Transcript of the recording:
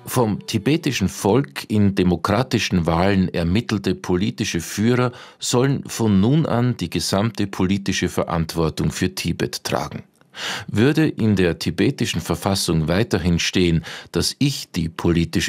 Vom tibetischen Volk in demokratischen Wahlen ermittelte politische Führer sollen von nun an die gesamte politische Verantwortung für Tibet tragen. Würde in der tibetischen Verfassung weiterhin stehen, dass ich die politische